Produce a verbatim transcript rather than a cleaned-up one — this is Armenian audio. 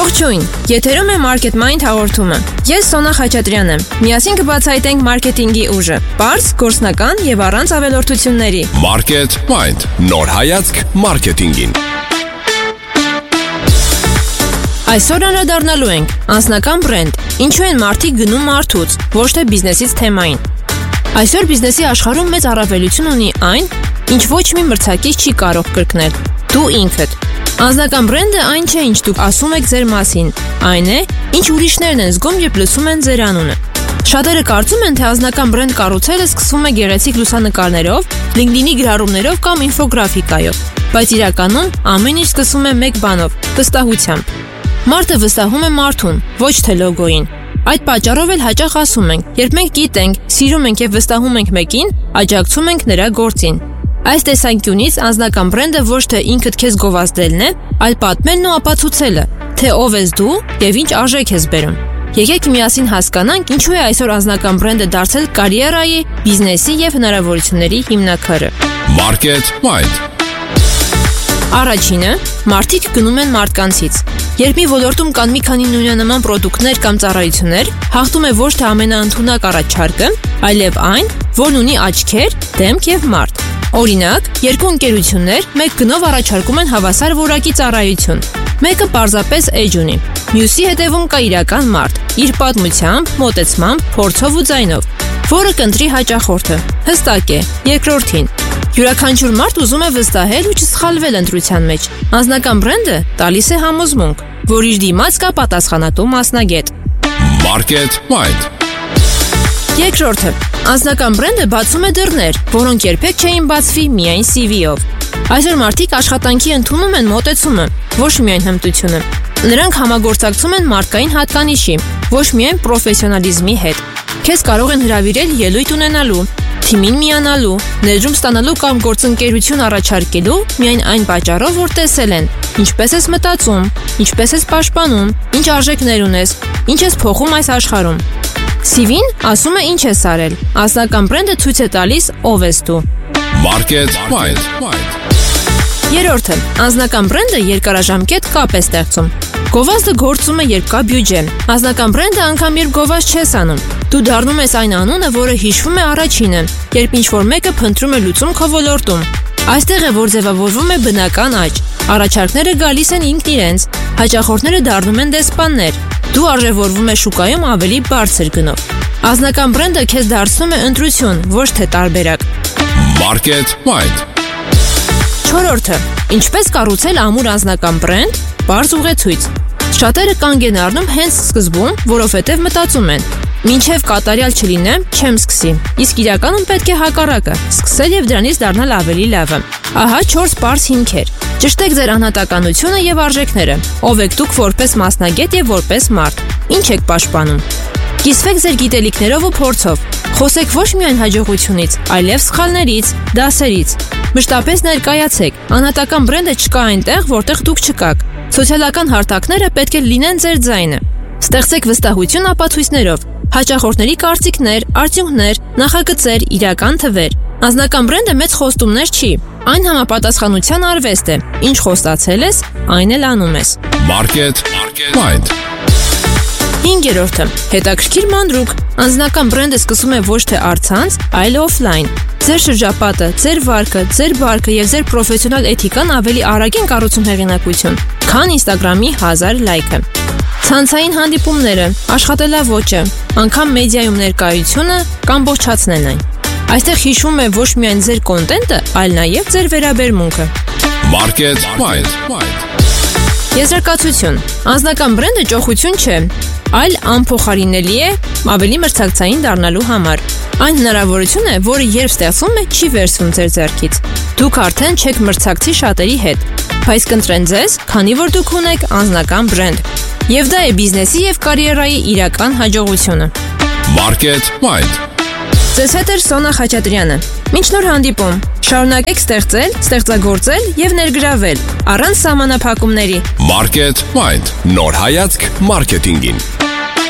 Ողջույն, եթերում է Market Mind հաղորդումը։ Ես Սոնա Խաչատրյանն եմ։ Միասին կբացահայտենք մարքեթինգի ուժը, պարզ, գործնական եւ առանց ավելորդությունների։ Market Mind, նոր հայացք մարքեթինգին։ Այսօր անդրադառնալու ենք անձնական բրենդ։ Ինչու են մարդիկ գնում մարդուց, ոչ թե բիզնեսից թեմային։ Այսօր բիզնեսի աշխարհում մեծ առավելություն ունի այն, ինչ ոչ մի մրցակից չի կարող կրկնել՝ դու ինքդ։ Անձնական բրենդը այն չէ, ինչ դուք ասում եք ձեր մասին, այն է, ինչ ուրիշներն են զգում, երբ լսում են ձեր անունը։ Շատերը կարծում են, թե անձնական բրենդ կառուցելը սկսվում է գեղեցիկ լուսանկարներով, LinkedIn-ի գրառումներով կամ ինֆոգրաֆիկայով, բայց իրականում ամեն ինչ սկսվում է մեկ բանով՝ վստահությամբ։ Մարդը վստահում է մարդուն, ոչ թե լոգոյին։ Այդ պատճառով էլ հաճախ ասում ենք, երբ մենք գիտենք, սիրում ենք եւ վստահում ենք մեկին, աջակցում ենք նրա գործին։ Այս տեսանկյունից անձնական բրենդը ոչ թե ինքդ քեզ գովազդելն է, այլ պատմելն ու ապացուցելը, թե ով ես դու եւ ինչ արժեք ես բերում։ Եկեք միասին հասկանանք, ինչու է այսօր անձնական բրենդը դարձել կարիերայի, բիզնեսի եւ հնարավորությունների հիմնաքարը։ Market Mind։ Առաջինը, մարդիկ գնում են մարդկանցից։ Երբ մի ոլորտում կան մի քանի նույնանման պրոդուկտներ կամ ծառայություններ, հաղթում է ոչ թե ամենաընդունակ առաջարկը, այլև այն, որն ունի աչքեր, դեմք եւ մարդ։ Օրինակ, երկու ընկերություններ մեկ գնով առաջարկում են հավասար որակի ծառայություն։ Մեկը պարզապես էջ ունի, մյուսի հետևում կա իրական մարդ, իր պատմությամբ, մոտեցմամբ, փորձով ու ձայնով, որը կընտրի հաճախորդը։ Հստակ է, երկրորդին։ Յուրաքանչյուր մարդ ուզում է վստահել ու չսխալվել ընտրության մեջ։ Անձնական բրենդը տալիս է համոզմունք, որ իր դիմաց կա պատասխանատու մասնագետ։ Market Mind։ Երկրորդը, անձնական բրենդը բացում է դռներ, որոնք երբեք չէին բացվի միայն սի վի-ով։ Այսօր մարդիկ աշխատանքի ընդունում են մոտեցումը, ոչ միայն հմտությունը։ Նրանք համագործակցում են մարդկային հատկանիշի, ոչ միայն պրոֆեսիոնալիզմի հետ։ Քեզ կարող են հրավիրել ելույթ ունենալու, թիմին միանալու, ներդրում ստանալու կամ գործընկերություն առաջարկելու միայն այն պատճառով, որ տեսել են, ինչպես ես մտածում, ինչպես ես պաշտպանում, ինչ արժեքներ ունես, ինչ ես փոխում այս աշխարհում։ սի վին ասում է ինչ ես արել, անձնական բրենդը ցույց է տալիս ով ես դու։ Market Mind։ Երրորդը, անձնական բրենդը երկարաժամկետ կապ է ստեղծում։ Գովազդը գործում է, երբ կա բյուջե։ Անձնական բրենդը անգամ երբ գովազդ չես անում, դու դառնում ես այն անունը, որը հիշվում է առաջինը, երբ ինչ-որ մեկը փնտրում է լուծում քո ոլորտում։ Այստեղ է, որ ձևավորվում է բնական աճ։ Առաջարկները գալիս են ինքն իրենց, հաճախորդները դառնում են դեսպաններ։ Դու արժևորվում ես շուկայում ավելի բարձր գնով։ Անձնական բրենդը քեզ դարձնում է ընտրություն, ոչ թե տարբերակ։ Market Mind։ Չորրորդը, ինչպես կառուցել ամուր անձնական բրենդ, պարզ ուղեցույց։ Շատերը կանգ են առնում հենց սկզբում, որովհետև մտածում են. մինչև կատարյալ չլինեմ, չեմ սկսի։ Իսկ իրականում պետք է հակառակը, սկսել եւ դրանից դառնալ ավելի լավը։ Ահա չորս պարզ հիմքեր։ Ճշտեք ձեր անհատականությունը եւ արժեքները։ Ով եք դուք որպես մասնագետ եւ որպես մարդ։ Ինչ եք պաշտպանում։ Կիսվեք ձեր գիտելիքներով ու փորձով։ Խոսեք ոչ միայն հաջողությունից, այլև սխալներից, դասերից։ Մշտապես ներկայացեք։ Անհատական բրենդը չկա այնտեղ, որտեղ դուք չկաք։ Սոցիալական հարթակները պետք է լինեն ձեր ձայնը։ Ստեղծեք վստահություն ապացույցներով։ Հաճախորդների կարծիքներ, արդյունքներ, նախագծեր, իրական թվեր։ Անձնական բրենդը մեծ խոստումներ չի։ Այն համապատասխանության արվեստ է։ Ինչ խոստացել ես, այն էլ անում ես։ Market Mind։ Հինգերորդը, հետաքրքիր մանրուք։ Անձնական բրենդը սկսում է ոչ թե առցանց, այլ օֆլայն։ Ձեր շրջապատը, ձեր վարքը, ձեր բարքը եւ ձեր պրոֆեսիոնալ էթիկան ավելի արագ են կառուցում հեղինակություն, քան Instagram-ի հազար լայքը։ Ցանցային հանդիպումները, աշխատելավոճը, անգամ մեդիայում ներկայությունը կամբողջացնեն այն։ Այստեղ հիշվում է ոչ միայն ձեր կոնտենտը, այլ նաև ձեր վերաբերմունքը։ Market Mind։ Եզրակացություն. անձնական բրենդը ճոխություն չէ, այլ անփոխարինելի է ավելի մրցակցային դառնալու համար։ Այն հնարավորություն է, որը երբ ստեղծվում է, չի վերցվում ձեր ձեռքից։ Դուք արդեն չեք մրցակցի շատերի հետ, բայց կընտրեն ձեզ, քանի որ դուք ունեք անձնական բրենդ։ Եվ դա է բիզնեսի եւ կարիերայի իրական հաջողությունը։ Market Mind։ Ձեզ հետ է Սոնա Խաչատրյանը։ Մինչ նոր հանդիպում, շարունակեք ստեղծել, ստեղծագործել եւ ներգրավել առանց սահմանափակումների։ Market Mind, նոր հայացք մարքեթինգին։